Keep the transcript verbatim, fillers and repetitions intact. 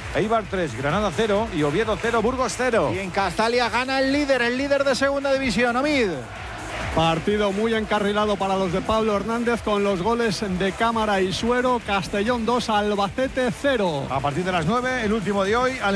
Eibar tres, Granada cero y Oviedo cero, Burgos cero. Y en Castalia gana el líder, el líder de segunda división, Omid. Partido muy encarrilado para los de Pablo Hernández con los goles de Cámara y Suero. Castellón dos, Albacete cero. A partir de las nueve, el último de hoy.